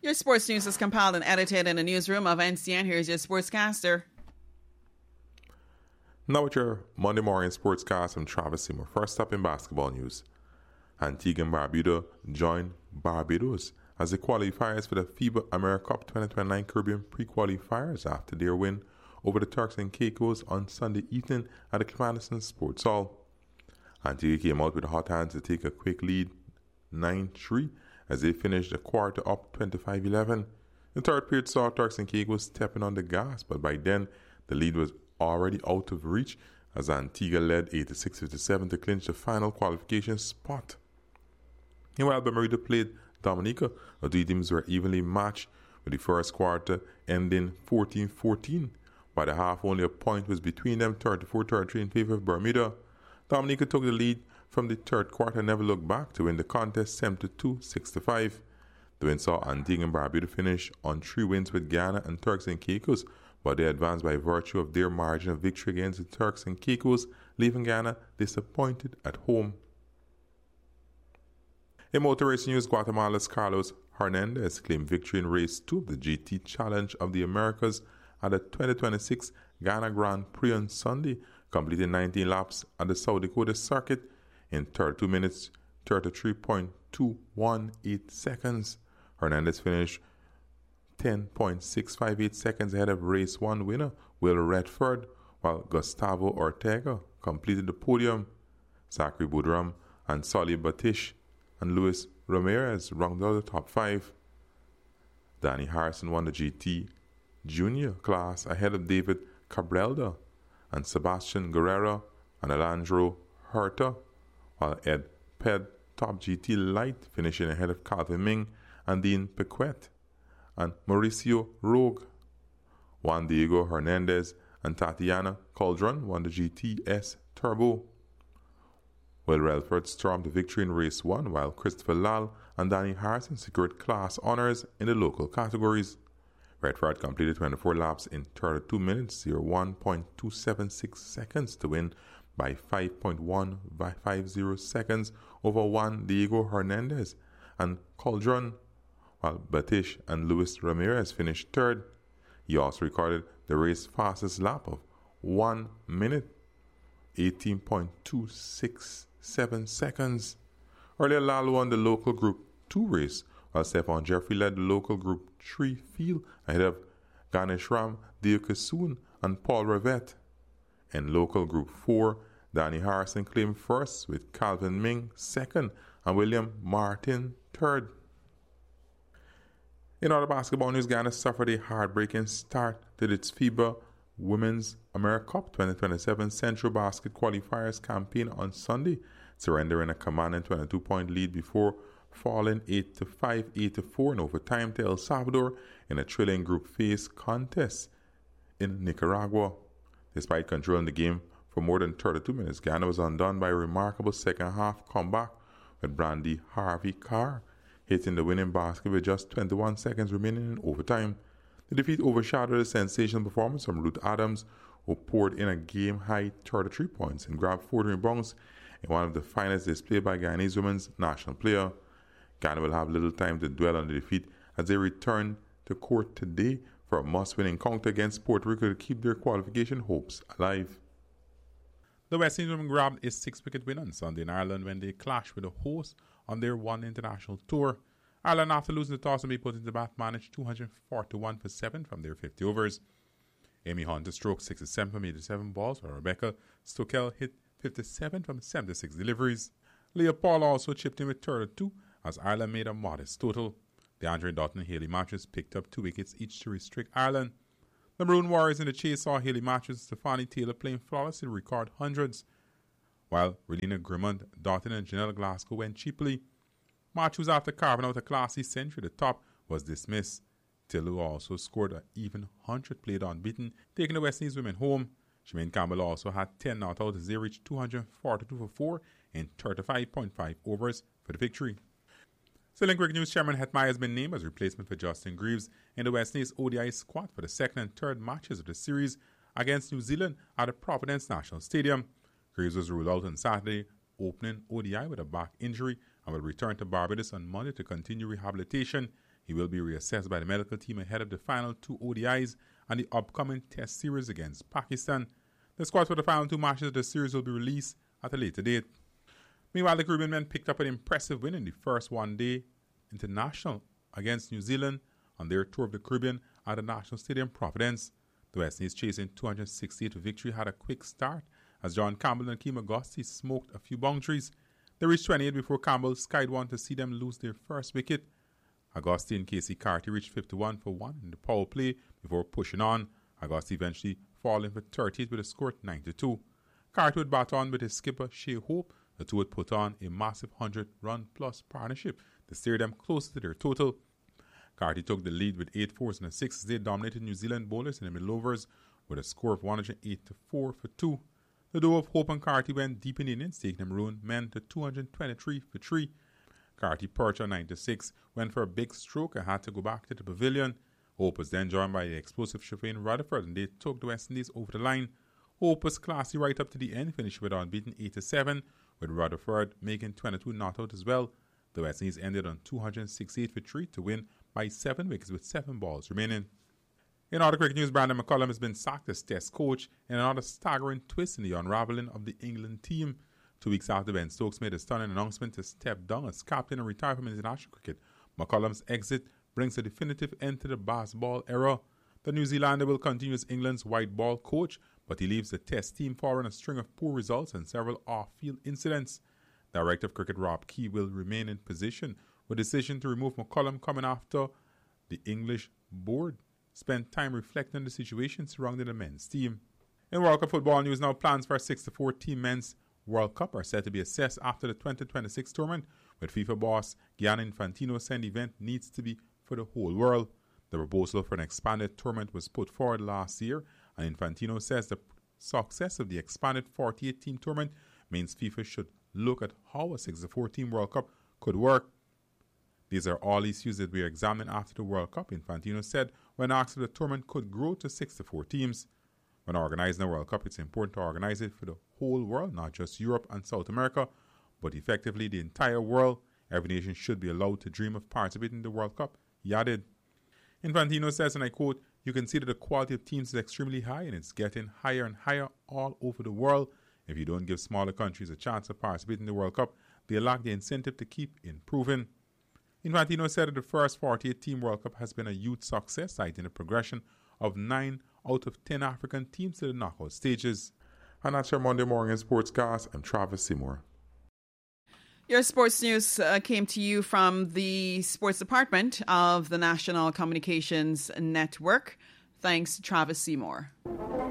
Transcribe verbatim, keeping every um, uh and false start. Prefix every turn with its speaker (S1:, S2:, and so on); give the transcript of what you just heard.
S1: Your sports news is compiled and edited in the newsroom of N C N. Here's your sportscaster.
S2: Now with your Monday morning sportscast, I'm Travis Seymour. First up in basketball news. Antigua and Barbuda join Barbados as the qualifiers for the FIBA AmeriCup twenty twenty-nine Caribbean pre-qualifiers after their win over the Turks and Caicos on Sunday evening at the Madison Sports Hall. Antigua came out with hot hands to take a quick lead nine three as they finished the quarter up twenty-five eleven. The third period saw Turks and Caicos stepping on the gas, but by then the lead was already out of reach as Antigua led eighty-six fifty-seven to clinch the final qualification spot. Meanwhile, Bermuda played Dominica. The two teams were evenly matched with the first quarter ending fourteen fourteen. By the half, only a point was between them, thirty-four thirty-three in favor of Bermuda. Dominica took the lead from the third quarter and never looked back to win the contest seventy-two sixty-five. The win saw Antigua and Barbuda finish on three wins with Ghana and Turks and Caicos, but they advanced by virtue of their margin of victory against the Turks and Caicos, leaving Ghana disappointed at home. In motor racing news, Guatemala's Carlos Hernandez claimed victory in race two of the G T Challenge of the Americas at the twenty twenty-six Ghana Grand Prix on Sunday, completing nineteen laps at the South Dakota circuit in thirty-two minutes, thirty-three point two one eight seconds. Hernandez finished ten point six five eight seconds ahead of race one winner Will Redford, while Gustavo Ortega completed the podium. Zachary Budram and Solly Batish and Luis Ramirez rounded out the top five. Danny Harrison won the G T Junior class ahead of David Cabrelda and Sebastian Guerrero and Alejandro Herta, while Ed Ped topped G T Light, finishing ahead of Calvin Ming and Dean Pequet and Mauricio Rogue. Juan Diego Hernandez and Tatiana Caldron won the G T S Turbo. Will Relford stormed the victory in race one, while Christopher Lal and Danny Harrison secured class honors in the local categories. Redford completed twenty-four laps in thirty-two minutes, one point two seven six seconds to win by five point one five zero seconds over Juan Diego Hernandez and Caldron, while Batish and Luis Ramirez finished third. He also recorded the race's fastest lap of one minute, eighteen point two six seven seconds. Earlier, Lal won the local Group two race, while Stephon Jeffrey led the local Group three field ahead of Ganeshram Deokasoon and Paul Revette. In local Group four, Danny Harrison claimed first, with Calvin Ming second and William Martin third. In other basketball news, Ghana suffered a heartbreaking start to its FIBA Women's AmeriCup twenty twenty-seven Central Basket Qualifiers campaign on Sunday, surrendering a commanding twenty-two point lead before falling eight to five, eight to four in overtime to El Salvador in a thrilling group phase contest in Nicaragua. Despite controlling the game for more than thirty-two minutes, Ghana was undone by a remarkable second half comeback with Brandy Harvey Carr hitting the winning basket with just twenty-one seconds remaining in overtime. The defeat overshadowed a sensational performance from Ruth Adams, who poured in a game-high thirty-three points and grabbed fourteen rebounds in one of the finest displayed by Guyanese women's national player. Ghana will have little time to dwell on the defeat as they return to court today for a must-win encounter against Puerto Rico to keep their qualification hopes alive. The West Indies women grabbed a six-wicket win on Sunday in Ireland when they clashed with the hosts on their one international tour. Ireland, after losing the toss and being put into the bat, managed two hundred forty-one for seven from their fifty overs. Amy Hunter stroked sixty-seven from eighty-seven balls, while Rebecca Stokel hit fifty-seven from seventy-six deliveries. Leah Paul also chipped in with thirty-two as Ireland made a modest total. DeAndre Dutton and Haley Matthews picked up two wickets each to restrict Ireland. The Maroon Warriors in the chase saw Haley Matthews and Stephanie Taylor playing flawlessly to record hundreds, while Relina Grimmond, Dutton and Janelle Glasgow went cheaply. Matthews, after carving out a classy century at the top, was dismissed. Taylor also scored an even one hundred, played unbeaten, taking the West Indies women home. Shemaine Campbell also had ten not out as they reached two hundred forty-two for four in thirty-five point five overs for the victory. Still in cricket news, Sherman Hetmyer has been named as replacement for Justin Greaves in the West Indies O D I squad for the second and third matches of the series against New Zealand at the Providence National Stadium. Greaves was ruled out on Saturday, opening O D I with a back injury, and will return to Barbados on Monday to continue rehabilitation. He will be reassessed by the medical team ahead of the final two O D Is and the upcoming Test series against Pakistan. The squad for the final two matches of the series will be released at a later date. Meanwhile, the Caribbean men picked up an impressive win in the first one-day international against New Zealand on their tour of the Caribbean at the National Stadium Providence. The West Indies, chasing two hundred sixty-eight for victory, had a quick start as John Campbell and Akeem Agosti smoked a few boundaries. They reached twenty-eight before Campbell skied one to see them lose their first wicket. Agosti and Casey Carty reached fifty-one for one in the power play before pushing on. Agosti eventually falling for thirty-eight with a score at ninety-two. Carty would bat on with his skipper Shea Hope. The two would put on a massive one hundred run plus partnership to steer them closer to their total. Carty took the lead with eight fours and a six as they dominated New Zealand bowlers in the middle overs with a score of one hundred eight to four for two. The duo of Hope and Carty went deep in the innings, taking them maroon men to two hundred twenty-three for three. Carty perched on ninety-six, went for a big stroke and had to go back to the pavilion. Hope was then joined by the explosive Shafane Rutherford and they took the West Indies over the line. Hope was classy right up to the end, finishing with an unbeaten eighty-seven, with Rutherford making twenty-two not out as well. The West Indies ended on two hundred sixty-eight for three to win by seven wickets with seven balls remaining. In other cricket news, Brandon McCullum has been sacked as Test coach in another staggering twist in the unravelling of the England team. Two weeks after Ben Stokes made a stunning announcement to step down as captain and retire from international cricket, McCullum's exit brings a definitive end to the baseball era. The New Zealander will continue as England's white ball coach, but he leaves the Test team following a string of poor results and several off-field incidents. Director of Cricket Rob Key will remain in position, with a decision to remove McCullum coming after the English board spent time reflecting on the situation surrounding the men's team. In World Cup football news now, plans for a six to four team men's World Cup are set to be assessed after the twenty twenty-six tournament, with FIFA boss Gianni Infantino saying the event needs to be for the whole world. The proposal for an expanded tournament was put forward last year, and Infantino says the success of the expanded forty-eight team tournament means FIFA should look at how a six to four team World Cup could work. These are all issues that we are examining after the World Cup, Infantino said when asked if the tournament could grow to six to four teams. When organizing the World Cup, it's important to organize it for the whole world, not just Europe and South America, but effectively the entire world. Every nation should be allowed to dream of participating in the World Cup, he added. Infantino says, and I quote, "You can see that the quality of teams is extremely high and it's getting higher and higher all over the world. If you don't give smaller countries a chance to participate in the World Cup, they lack the incentive to keep improving." Infantino said that the first forty-eight team World Cup has been a huge success, citing the progression of nine out of ten African teams to the knockout stages. And that's your Monday Morning Sportscast. I'm Travis Seymour.
S1: Your sports news uh, came to you from the sports department of the National Communications Network. Thanks, Travis Seymour.